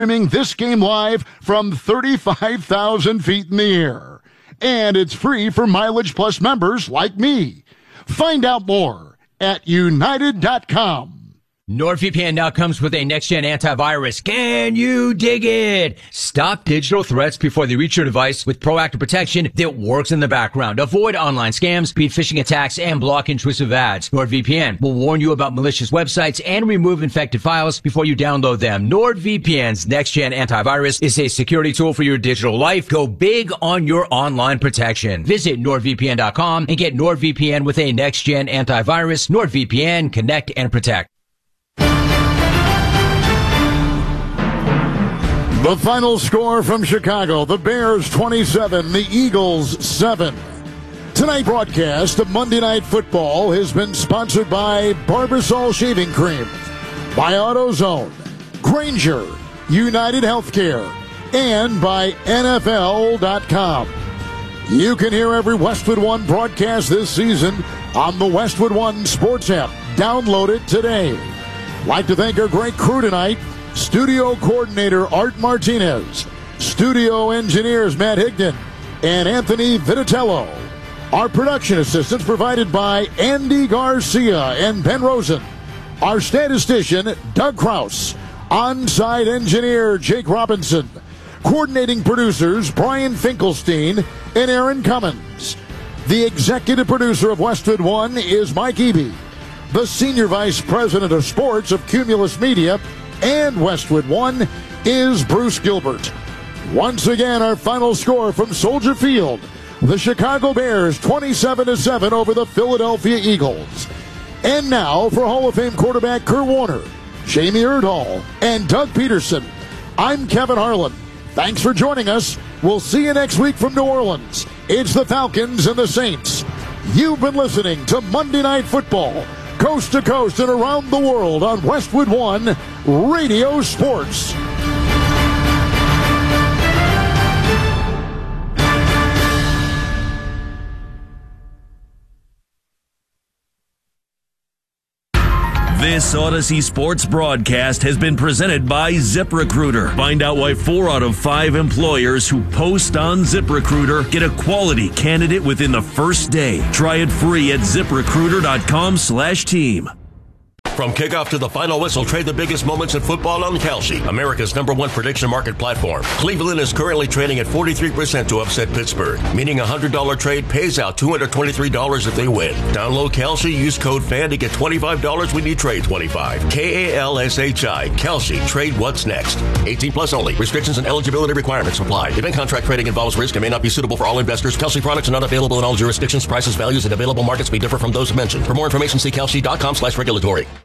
Streaming this game live from 35,000 feet in the air. And it's free for Mileage Plus members like me. Find out more at united.com. NordVPN now comes with a next-gen antivirus. Can you dig it? Stop digital threats before they reach your device with proactive protection that works in the background. Avoid online scams, beat phishing attacks, and block intrusive ads. NordVPN will warn you about malicious websites and remove infected files before you download them. NordVPN's next-gen antivirus is a security tool for your digital life. Go big on your online protection. Visit NordVPN.com and get NordVPN with a next-gen antivirus. NordVPN, connect and protect. The final score from Chicago, the Bears 27, the Eagles 7. Tonight's broadcast of Monday Night Football has been sponsored by Barbasol Shaving Cream, by AutoZone, Grainger, United Healthcare, and by NFL.com. You can hear every Westwood One broadcast this season on the Westwood One Sports app. Download it today. Like to thank our great crew tonight. Studio coordinator Art Martinez, studio engineers Matt Higdon and Anthony Vitatello. Our production assistance provided by Andy Garcia and Ben Rosen. Our statistician Doug Kraus. On-site engineer Jake Robinson. Coordinating producers Brian Finkelstein and Aaron Cummins. The executive producer of Westwood One is Mike Eby. The senior vice president of sports of Cumulus Media and Westwood One is Bruce Gilbert. Once again, our final score from Soldier Field. The Chicago Bears 27-7 over the Philadelphia Eagles. And now for Hall of Fame quarterback Kurt Warner, Jamie Erdahl, and Doug Peterson. I'm Kevin Harlan. Thanks for joining us. We'll see you next week from New Orleans. It's the Falcons and the Saints. You've been listening to Monday Night Football, coast to coast and around the world on Westwood One Radio Sports. This Odyssey Sports broadcast has been presented by ZipRecruiter. Find out why 4 out of 5 employers who post on ZipRecruiter get a quality candidate within the first day. Try it free at ZipRecruiter.com/team. From kickoff to the final whistle, trade the biggest moments in football on Kalshi, America's #1 prediction market platform. Cleveland is currently trading at 43% to upset Pittsburgh, meaning a $100 trade pays out $223 if they win. Download Kalshi, use code FAN to get $25 when you trade 25. K-A-L-S-H-I, Kalshi, trade what's next. 18 plus only. Restrictions and eligibility requirements apply. Event contract trading involves risk and may not be suitable for all investors. Kalshi products are not available in all jurisdictions. Prices, values, and available markets may differ from those mentioned. For more information, see Kalshi.com/regulatory.